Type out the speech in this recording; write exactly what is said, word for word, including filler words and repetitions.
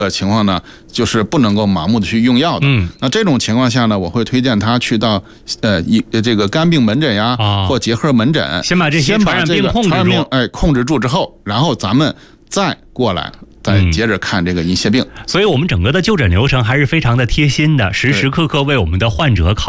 呃情况呢，就是不能够盲目的去用药的。 嗯， 那这种情况下呢，我会推荐他去到呃一这个肝病门诊呀， 啊、 或结核门诊， 先把这些传染病控制住， 传染病哎控制住之后，然后咱们再过来。再接着看这个银屑病、 嗯，所以我们整个的就诊流程还是非常的贴心的，时时刻刻为我们的患者考